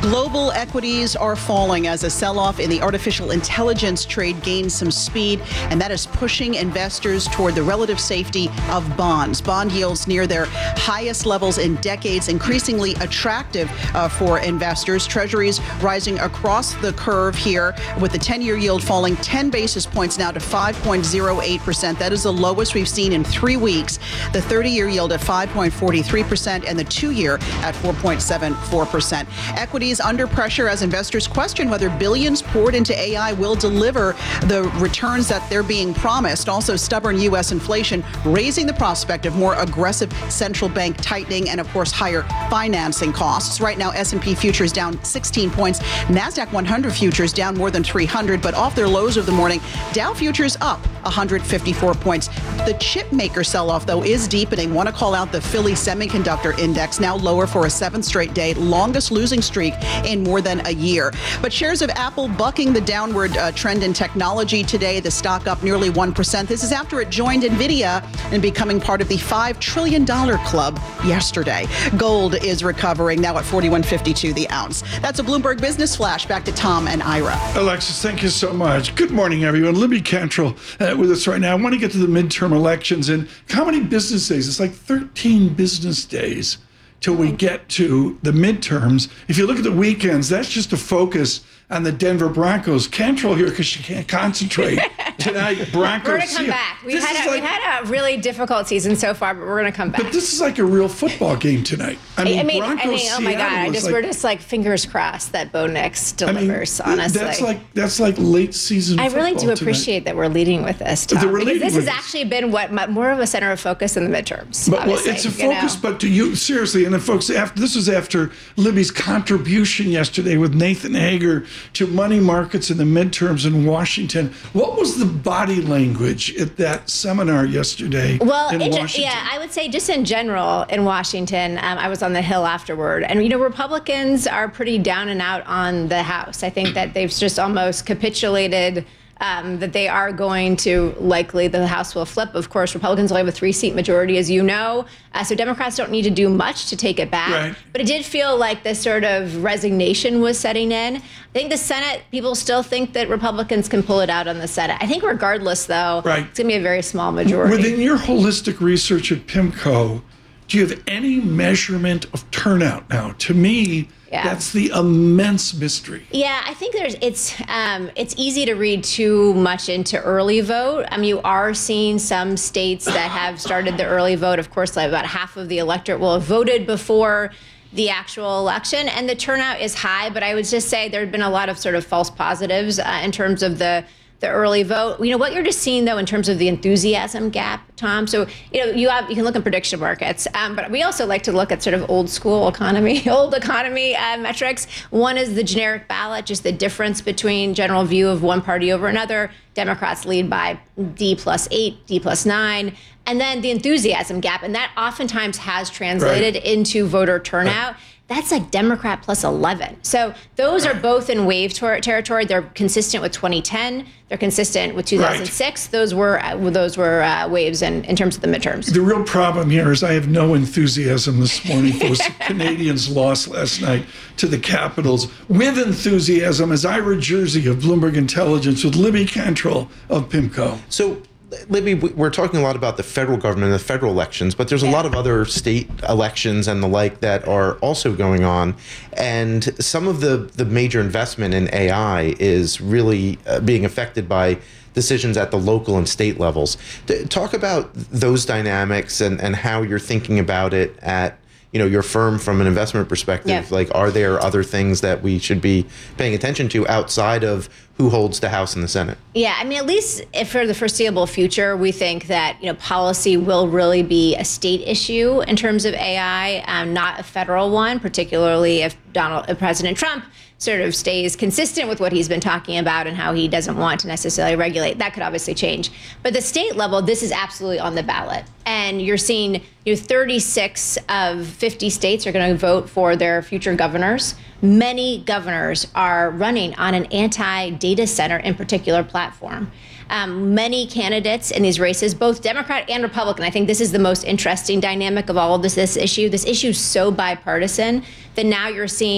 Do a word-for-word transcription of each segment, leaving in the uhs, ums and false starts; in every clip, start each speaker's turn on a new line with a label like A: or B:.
A: Global equities are falling as a sell-off in the artificial intelligence trade gains some speed, and that is pushing investors toward the relative safety of bonds. Bond yields near their highest levels in decades, increasingly attractive uh, for investors. Treasuries rising across the curve here, with the ten-year yield falling ten basis points now to five point zero eight percent. That is the lowest we've seen in three weeks. The thirty-year yield at five point four three percent and the two-year at four point seven four percent. Equities under pressure as investors question whether billions poured into A I will deliver the returns that they're being promised. Also, stubborn U S inflation raising the prospect of more aggressive central bank tightening and, of course, higher financing costs. Right now, S and P futures down sixteen points. NASDAQ one hundred futures down more than three hundred, but off their lows of the morning. Dow futures up one hundred fifty-four points. The chip maker sell-off, though, is deepening. Want to call out the Philly Semiconductor Index, now lower for a seventh straight day, longest losing streak in more than a year. But shares of Apple bucking the downward uh, trend in technology today. The stock up nearly one percent. This is after it joined NVIDIA and becoming part of the five trillion dollars club yesterday. Gold is recovering, now at forty-one fifty-two the ounce. That's a Bloomberg Business Flash. Back to Tom and Ira.
B: Alexis, thank you so much. Good morning, everyone. Libby Cantrell uh, with us right now. I want to get to the midterm elections. And how many business days? It's like thirteen business days till we get to the midterms. If you look at the weekends, that's just a focus on the Denver Broncos. Cantrell here because she can't concentrate tonight. Broncos.
C: We're going to come back. We've had, a, like, we've had a really difficult season so far, but we're going to come back.
B: But this is like a real football game tonight. I mean,
C: I mean,
B: Broncos,
C: I mean oh my God, I just like, we're just like fingers crossed that Bo Nix delivers. I mean, honestly,
B: that's like that's like late season.
C: I really do
B: tonight.
C: appreciate that we're leading with this, Tom,
B: because
C: this has
B: this.
C: actually been what more of a center of focus in the midterms.
B: But well, it's a focus, you know? But do you seriously? And then, folks, after this is after Libby's contribution yesterday with Nathan Hager to money markets in the midterms in Washington. What was the body language at that seminar yesterday?
C: Well,
B: in Washington?
C: Yeah, I would say just in general in Washington. Um, I was on the Hill afterward, and you know, Republicans are pretty down and out on the House. I think that they've just almost capitulated. Um, that they are going to likely, the House will flip. Of course, Republicans only have a three-seat majority, as you know, uh, so Democrats don't need to do much to take it back.
B: Right.
C: But it did feel like this sort of resignation was setting in. I think the Senate, people still think that Republicans can pull it out on the Senate. I think regardless, though,
B: right.
C: it's going to be a very small majority.
B: Within your holistic research at PIMCO, do you have any measurement of turnout now? To me, yeah. That's the immense mystery.
C: Yeah, I think there's it's um, it's easy to read too much into early vote. I mean, you are seeing some states that have started the early vote. Of course, like about half of the electorate will have voted before the actual election, and the turnout is high. But I would just say there have been a lot of sort of false positives uh, in terms of the the early vote. You know, what you're just seeing, though, in terms of the enthusiasm gap, Tom. So, you know, you have you can look at prediction markets, um, but we also like to look at sort of old school economy, old economy uh, metrics. One is the generic ballot, just the difference between general view of one party over another. Democrats lead by D plus eight, D plus nine. And then the enthusiasm gap, and that oftentimes has translated right. into voter turnout. Right. That's like Democrat plus eleven. So those are both in wave ter- territory. They're consistent with twenty ten. They're consistent with two thousand six. Right. Those were uh, those were uh, waves in, in terms of the midterms.
B: The real problem here is I have no enthusiasm this morning for the Canadians lost last night to the Capitals. With enthusiasm is Ira Jersey of Bloomberg Intelligence with Libby Cantrell of PIMCO.
D: So, Libby, we're talking a lot about the federal government and the federal elections, but there's a yeah. lot of other state elections and the like that are also going on. And some of the, the major investment in A I is really uh, being affected by decisions at the local and state levels. Talk about those dynamics and, and how you're thinking about it at you know, your firm from an investment perspective. Yeah. Like, are there other things that we should be paying attention to outside of who holds the House and the Senate?
C: Yeah, I mean, at least if for the foreseeable future, we think that, you know, policy will really be a state issue in terms of A I, um, not a federal one, particularly if Donald, if President Trump sort of stays consistent with what he's been talking about and how he doesn't want to necessarily regulate. That could obviously change. But the state level, this is absolutely on the ballot. And you're seeing, you know, thirty-six of fifty states are going to vote for their future governors. Many governors are running on an anti-data center in particular platform. Um, many candidates in these races, both Democrat and Republican, I think this is the most interesting dynamic of all of this, this issue. This issue is so bipartisan that now you're seeing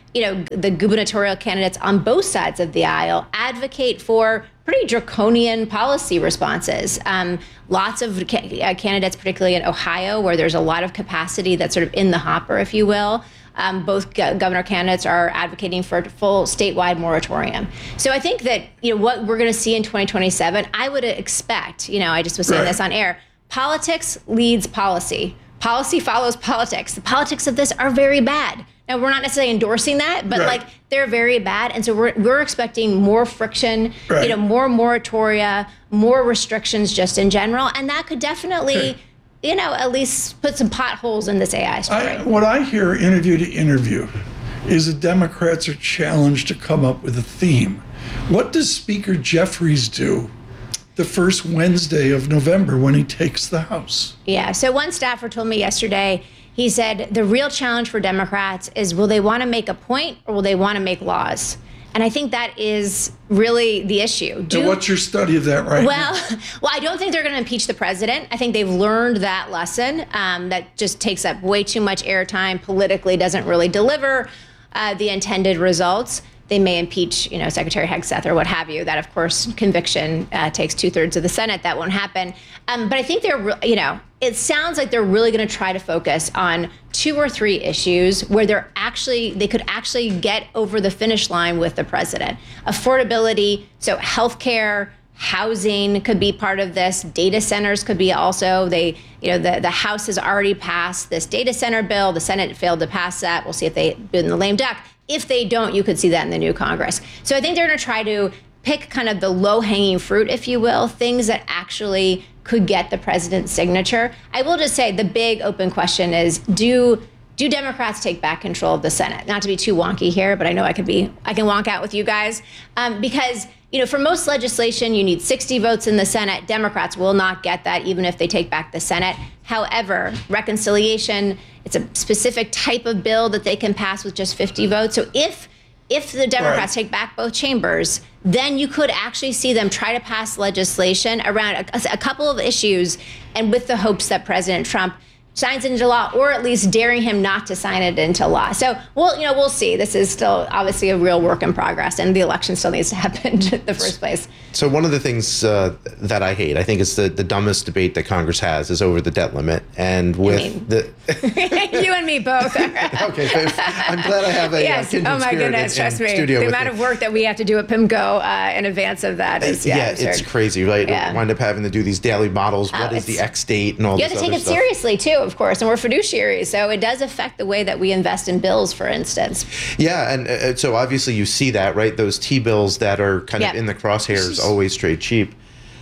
C: you know, the gubernatorial candidates on both sides of the aisle advocate for pretty draconian policy responses. Um, lots of ca- uh, candidates, particularly in Ohio, where there's a lot of capacity that's sort of in the hopper, if you will. Um, both go- governor candidates are advocating for a full statewide moratorium. So I think that, you know, what we're going to see in twenty twenty-seven, I would expect, you know, I just was saying
B: Right.
C: this on air, politics leads policy. Policy follows politics. The politics of this are very bad. Now, we're not necessarily endorsing that, but
B: Right.
C: like they're very bad. And so we're, we're expecting more friction,
B: Right.
C: you know, more moratoria, more restrictions just in general. And that could definitely,
B: Okay.
C: you know, at least put some potholes in this A I story.
B: I, what I hear interview to interview is that Democrats are challenged to come up with a theme. What does Speaker Jeffries do the first Wednesday of November when he takes the House?
C: Yeah. So one staffer told me yesterday, he said the real challenge for Democrats is, will they want to make a point or will they want to make laws? And I think that is really the issue. Do,
B: And what's your study of that right
C: well,
B: now?
C: well, I don't think they're going to impeach the president. I think they've learned that lesson. Um, that just takes up way too much airtime politically, doesn't really deliver uh, the intended results. They may impeach, you know, Secretary Hegseth or what have you. That, of course, conviction uh, takes two thirds of the Senate. That won't happen. Um, but I think they're, re- you know, it sounds like they're really going to try to focus on two or three issues where they're actually, they could actually get over the finish line with the president. Affordability, so healthcare, housing could be part of this. Data centers could be also. They, you know, the, the House has already passed this data center bill. The Senate failed to pass that. We'll see if they been the lame duck. If they don't, you could see that in the new Congress. So I think they're going to try to pick kind of the low-hanging fruit, if you will, things that actually could get the president's signature. I will just say the big open question is, do do Democrats take back control of the Senate? Not to be too wonky here, but I know I could be, I can wonk out with you guys. Um, because, you know, for most legislation, you need sixty votes in the Senate. Democrats will not get that, even if they take back the Senate. However, reconciliation, it's a specific type of bill that they can pass with just fifty votes. So if if the Democrats
B: Right.
C: take back both chambers, then you could actually see them try to pass legislation around a, a couple of issues, and with the hopes that President Trump signs it into law, or at least daring him not to sign it into law. So we'll, you know, we'll see. This is still obviously a real work in progress, and the election still needs to happen in the first place.
D: So one of the things uh, that I hate, I think it's the, the dumbest debate that Congress has, is over the debt limit. And with
C: mean-
D: the
C: You and me both.
D: okay, I'm glad I have a
C: Yes.
D: uh, kindred
C: Oh my
D: spirit
C: goodness.
D: in, in
C: Trust me.
D: studio
C: The
D: with
C: amount
D: me.
C: of work that we have to do at PIMCO uh, in advance of that is yeah,
D: yeah,
C: absurd.
D: it's crazy, right?
C: Yeah.
D: Wind up having to do these daily models. What
C: Oh,
D: is the
C: it's-
D: X date and all
C: You
D: this
C: have to take
D: other
C: it
D: stuff.
C: seriously too, of course, and we're fiduciaries, so it does affect the way that we invest in bills, for instance.
D: Yeah, and uh, so obviously you see that, right? Those T-bills that are kind
C: Yeah.
D: of in the crosshairs
B: is-
D: always trade cheap.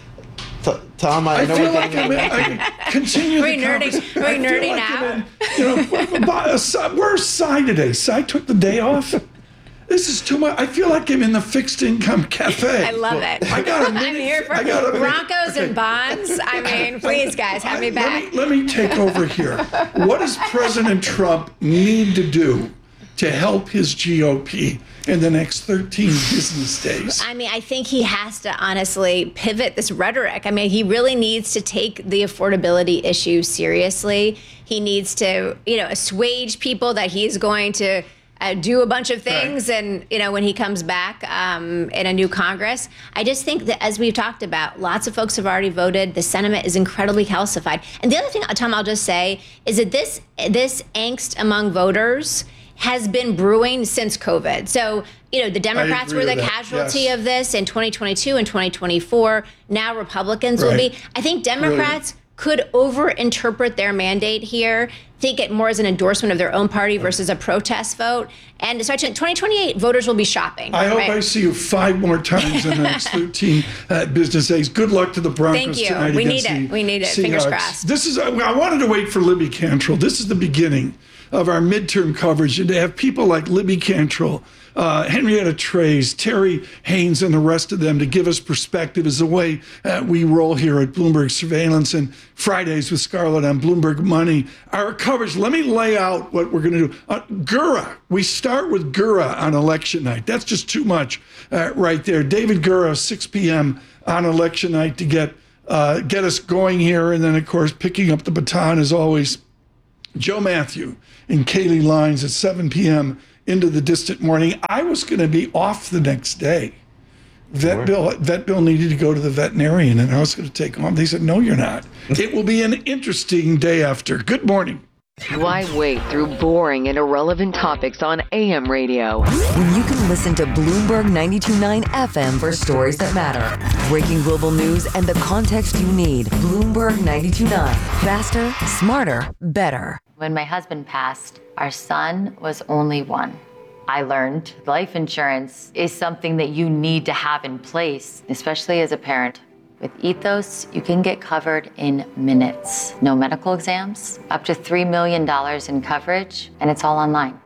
D: T- Tom, I,
B: I
D: know
B: feel
D: we're
B: like
D: getting
B: I'm in, I continue
C: Are we
B: the
C: nerding-
B: conversation.
C: are we
B: I feel
C: nerding
B: like I'm
C: now?
B: in, you know, about a si- where's Cy today? Cy took the day off. This is too much. I feel like I'm in the fixed income cafe.
C: I love it.
B: I got a
C: I'm
B: minute.
C: here for
B: I got a minute.
C: Broncos and bonds. I mean, please, guys, have me
B: I-
C: back.
B: Let me, let me take over here. What does President Trump need to do to help his G O P in the next thirteen business days?
C: I mean, I think he has to honestly pivot this rhetoric. I mean, he really needs to take the affordability issue seriously. He needs to, you know, assuage people that he's going to uh, do a bunch of things.
B: Right.
C: And, you know, when he comes back um, in a new Congress, I just think that, as we've talked about, lots of folks have already voted. The sentiment is incredibly calcified. And the other thing, Tom, I'll just say is that this this angst among voters has been brewing since COVID. So, you know, the Democrats
B: agree
C: were the
B: with that,
C: casualty
B: yes.
C: of this in twenty twenty-two and twenty twenty-four. Now Republicans will
B: Right.
C: be. I think Democrats could overinterpret their mandate here, think it more as an endorsement of their own party versus a protest vote. And so twenty twenty-eight, voters will be shopping.
B: I hope
C: right?
B: I see you five more times in the next thirteen uh, business days. Good luck to the Broncos
C: Thank you.
B: tonight
C: We
B: against
C: need it.
B: the
C: We need it. Fingers
B: Seahawks.
C: crossed.
B: This is. I wanted to wait for Libby Cantrell. This is the beginning of our midterm coverage, and to have people like Libby Cantrell, uh, Henrietta Trays, Terry Haynes, and the rest of them to give us perspective is the way uh, we roll here at Bloomberg Surveillance and Fridays with Scarlett on Bloomberg Money. Our coverage, let me lay out what we're going to do. Uh, Gura, we start with Gura on election night. That's just too much uh, right there. David Gura, six p.m. on election night to get uh, get us going here. And then, of course, picking up the baton as always, Joe Matthew and Kaylee Lines at seven p.m. into the distant morning. I was going to be off the next day. Vet
D: Sure.
B: Bill, Vet Bill needed to go to the veterinarian, and I was going to take off. They said, no, you're not. It will be an interesting day after. Good morning.
E: Why wait through boring and irrelevant topics on A M radio?
F: When you can listen to Bloomberg ninety-two point nine F M for stories that matter. Breaking global news and the context you need. Bloomberg ninety-two point nine. Faster, smarter, better.
G: When my husband passed, our son was only one. I learned life insurance is something that you need to have in place, especially as a parent. With Ethos, you can get covered in minutes. No medical exams, up to three million dollars in coverage, and it's all online.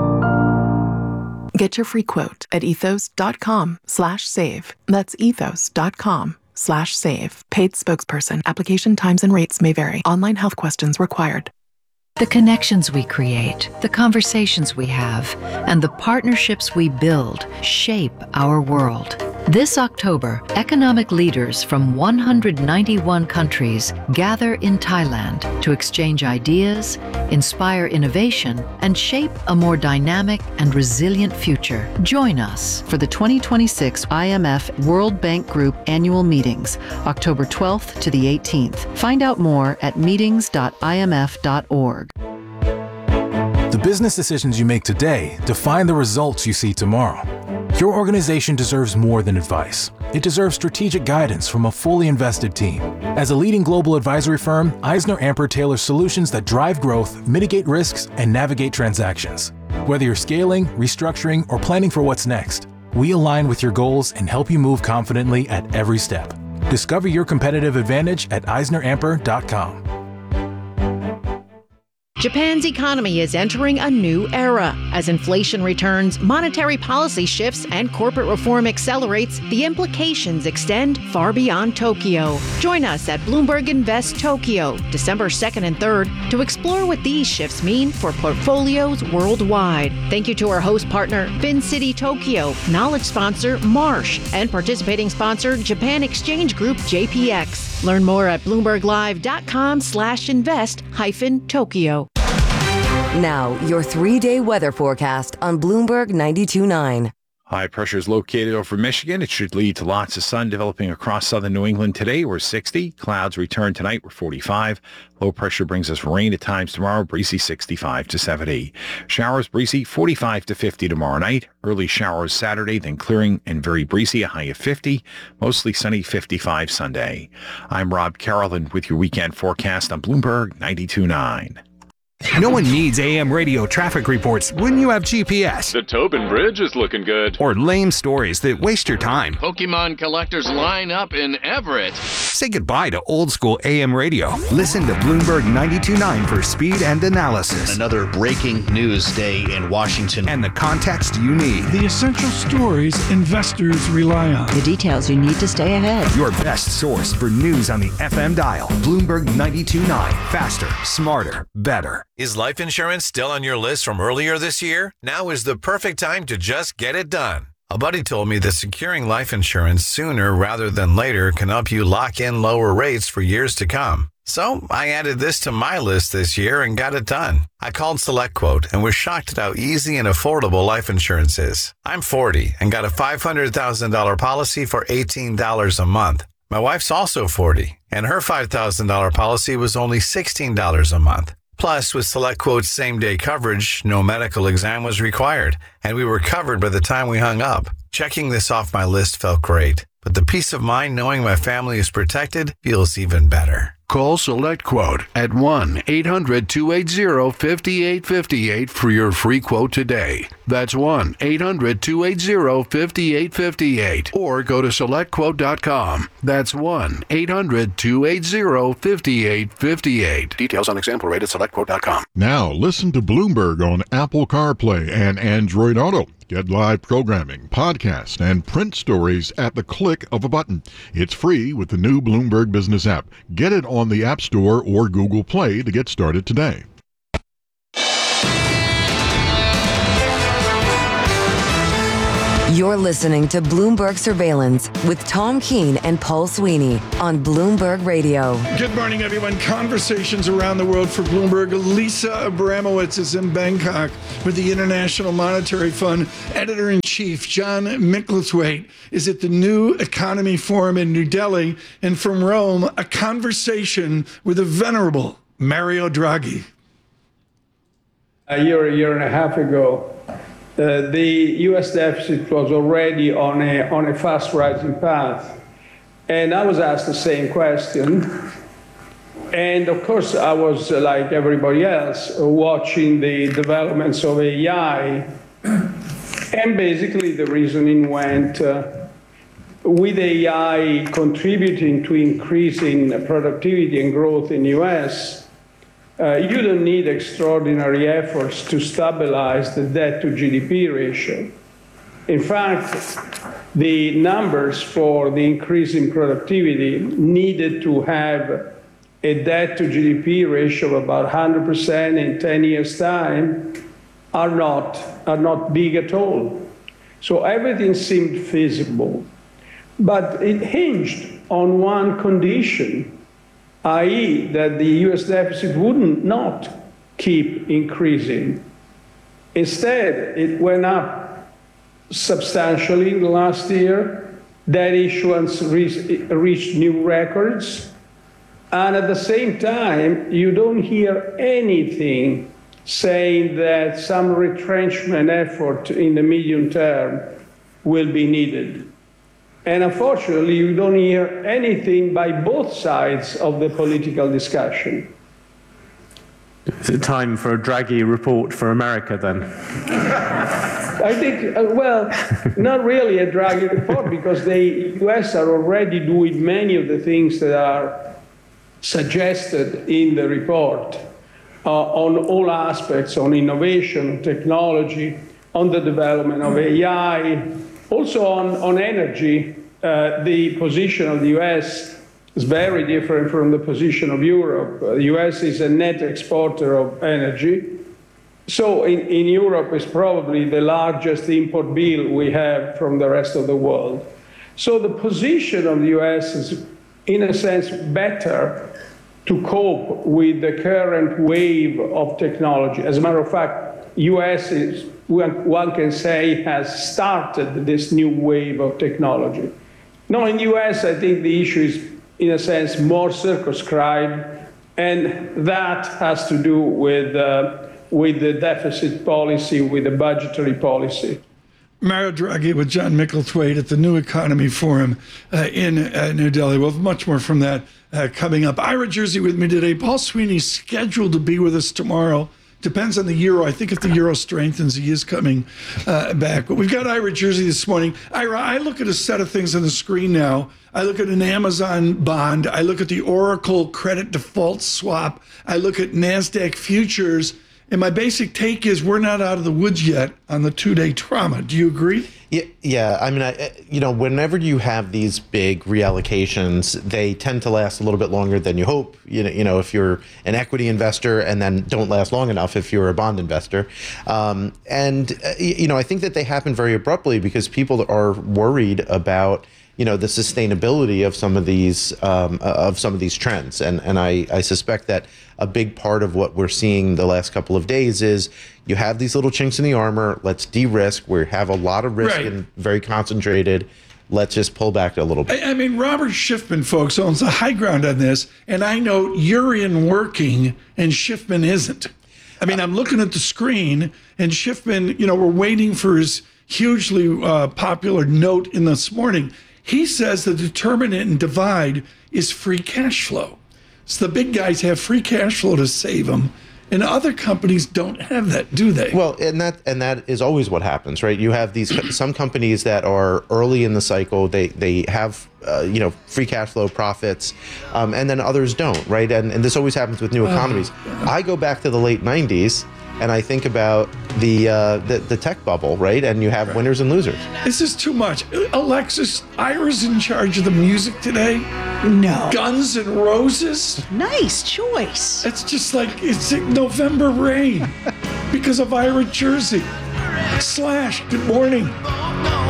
H: Get your free quote at ethos.com slash save. That's ethos.com slash save. Paid spokesperson. Application times and rates may vary. Online health questions required.
I: The connections we create, the conversations we have, and the partnerships we build shape our world. This October, economic leaders from one hundred ninety-one countries gather in Thailand to exchange ideas, inspire innovation, and shape a more dynamic and resilient future. Join us for the twenty twenty-six I M F World Bank Group annual meetings, October twelfth to the eighteenth. Find out more at meetings dot I M F dot org.
J: The business decisions you make today define the results you see tomorrow. Your organization deserves more than advice. It deserves strategic guidance from a fully invested team. As a leading global advisory firm, EisnerAmper tailors solutions that drive growth, mitigate risks, and navigate transactions. Whether you're scaling, restructuring, or planning for what's next, we align with your goals and help you move confidently at every step. Discover your competitive advantage at Eisner Amper dot com.
K: Japan's economy is entering a new era. As inflation returns, monetary policy shifts, and corporate reform accelerates, the implications extend far beyond Tokyo. Join us at Bloomberg Invest Tokyo, December second and third, to explore what these shifts mean for portfolios worldwide. Thank you to our host partner, FinCity Tokyo, knowledge sponsor, Marsh, and participating sponsor, Japan Exchange Group, J P X. Learn more at bloomberglive.com slash invest hyphen Tokyo.
F: Now, your three-day weather forecast on Bloomberg ninety-two point nine.
L: High pressure is located over Michigan. It should lead to lots of sun developing across southern New England today. We're sixty. Clouds return tonight. We're forty-five. Low pressure brings us rain at times tomorrow. Breezy sixty-five to seventy. Showers breezy forty-five to fifty tomorrow night. Early showers Saturday, then clearing and very breezy, a high of fifty. Mostly sunny, fifty-five Sunday. I'm Rob Carroll with your weekend forecast on Bloomberg ninety-two point nine.
M: No one needs A M radio traffic reports when you have G P S.
N: The Tobin Bridge is looking good.
M: Or lame stories that waste your time.
N: Pokemon collectors line up in Everett.
M: Say goodbye to old school A M radio. Listen to Bloomberg ninety-two point nine for speed and analysis.
O: Another breaking news day in Washington.
M: And the context you need.
B: The essential stories investors rely on.
P: The details you need to stay ahead.
M: Your best source for news on the F M dial. Bloomberg ninety-two point nine. Faster, smarter, better.
Q: Is life insurance still on your list from earlier this year? Now is the perfect time to just get it done. A buddy told me that securing life insurance sooner rather than later can help you lock in lower rates for years to come. So I added this to my list this year and got it done. I called SelectQuote and was shocked at how easy and affordable life insurance is. I'm forty and got a five hundred thousand dollars policy for eighteen dollars a month. My wife's also forty and her five thousand dollars policy was only sixteen dollars a month. Plus, with SelectQuote's same-day coverage, no medical exam was required, and we were covered by the time we hung up. Checking this off my list felt great, but the peace of mind knowing my family is protected feels even better.
R: Call SelectQuote at one eight hundred two eight zero five eight five eight for your free quote today. That's one eight hundred two eight zero five eight five eight. Or go to select quote dot com. That's one eight hundred two eight zero five eight five eight. Details on example rate at select quote dot com.
S: Now listen to Bloomberg on Apple CarPlay and Android Auto. Get live programming, podcasts, and print stories at the click of a button. It's free with the new Bloomberg Business app. Get it on the App Store or Google Play to get started today.
F: You're listening to Bloomberg Surveillance with Tom Keene and Paul Sweeney on Bloomberg Radio.
B: Good morning, everyone. Conversations around the world for Bloomberg. Lisa Abramowitz is in Bangkok with the International Monetary Fund. Editor-in-Chief John Micklethwait is at the New Economy Forum in New Delhi. And from Rome, a conversation with the venerable Mario Draghi.
T: A year, a year and a half ago, Uh, the U S deficit was already on a, on a fast rising path. And I was asked the same question. And of course, I was, uh, like everybody else, uh, watching the developments of A I. And basically, the reasoning went uh, with A I contributing to increasing productivity and growth in the U S. Uh, you don't need extraordinary efforts to stabilize the debt to G D P ratio. In fact, the numbers for the increase in productivity needed to have a debt to G D P ratio of about one hundred percent in ten years' time are not, are not big at all. So everything seemed feasible, but it hinged on one condition, that is that the U S deficit wouldn't not keep increasing. Instead, it went up substantially in the last year. Debt issuance reached, reached new records. And at the same time, you don't hear anything saying that some retrenchment effort in the medium term will be needed. And unfortunately, you don't hear anything by both sides of the political discussion.
U: Is it time for a Draghi report for America then?
T: I think, uh, well, not really a Draghi report, because the U S are already doing many of the things that are suggested in the report uh, on all aspects, on innovation, technology, on the development of A I. Also on, on energy, uh, the position of the U S is very different from the position of Europe. Uh, the U S is a net exporter of energy. So in, in Europe, it's probably the largest import bill we have from the rest of the world. So the position of the U S is, in a sense, better to cope with the current wave of technology. As a matter of fact, U S is, one can say, has started this new wave of technology. Now, in the U S, I think the issue is, in a sense, more circumscribed, and that has to do with, uh, with the deficit policy, with the budgetary policy.
B: Mario Draghi with John Micklethwait at the New Economy Forum uh, in uh, New Delhi. We'll have much more from that uh, coming up. Ira Jersey with me today. Paul Sweeney's scheduled to be with us tomorrow. Depends on the euro. I think if the euro strengthens, he is coming uh, back. But we've got Ira Jersey this morning. Ira, I look at a set of things on the screen now. I look at an Amazon bond. I look at the Oracle credit default swap. I look at NASDAQ futures. And my basic take is we're not out of the woods yet on the two-day trauma. Do you agree?
D: Yeah, yeah. I mean, I, you know, whenever you have these big reallocations, they tend to last a little bit longer than you hope. You know, you know, if you're an equity investor, and then don't last long enough if you're a bond investor. Um, and uh, you know, I think that they happen very abruptly because people are worried about, you know, the sustainability of some of these um, of some of these trends, and and I, I suspect that a big part of what we're seeing the last couple of days is you have these little chinks in the armor. Let's de-risk. We have a lot of risk, right, and very concentrated. Let's just pull back a little bit.
B: I, I mean, Robert Schiffman, folks, owns the high ground on this, and I know you're in working, and Schiffman isn't. I mean, I'm looking at the screen, and Schiffman, you know, we're waiting for his hugely uh, popular note in this morning. He says the determinant in divide is free cash flow. So the big guys have free cash flow to save them, and other companies don't have that, do they?
D: Well, and that and that is always what happens, right? You have these some companies that are early in the cycle. They they have uh, you know, free cash flow profits, um, and then others don't, right? And and this always happens with new economies. Oh, I go back to the late nineties. And I think about the, uh, the the tech bubble, right? And you have winners and losers.
B: This is too much. Alexis, Ira's in charge of the music today.
A: No.
B: Guns N' Roses.
A: Nice choice.
B: It's just like it's like November rain because of Ira Jersey. Slash, good morning.